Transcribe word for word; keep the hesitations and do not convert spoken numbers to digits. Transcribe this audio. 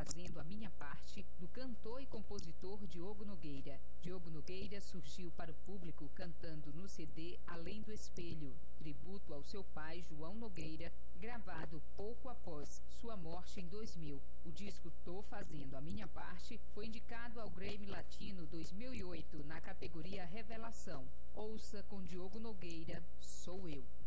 Fazendo a Minha Parte, do cantor e compositor Diogo Nogueira. Diogo Nogueira surgiu para o público cantando no C D Além do Espelho, tributo ao seu pai João Nogueira, gravado pouco após sua morte em dois mil. O disco Tô Fazendo a Minha Parte foi indicado ao Grammy Latino dois mil e oito na categoria Revelação. Ouça com Diogo Nogueira, Sou Eu.